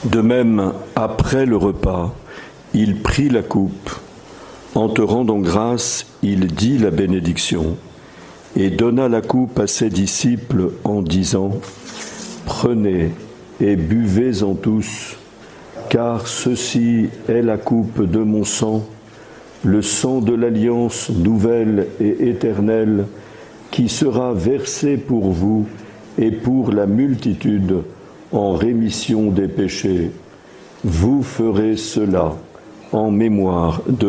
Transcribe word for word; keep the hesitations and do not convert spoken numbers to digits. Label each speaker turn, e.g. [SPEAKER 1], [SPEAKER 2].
[SPEAKER 1] De même, après le repas, il prit la coupe. En te rendant grâce, il dit la bénédiction et donna la coupe à ses disciples en disant « Prenez et buvez-en tous, car ceci est la coupe de mon sang, le sang de l'alliance nouvelle et éternelle, qui sera versé pour vous et pour la multitude en rémission des péchés. Vous ferez cela en mémoire de moi. »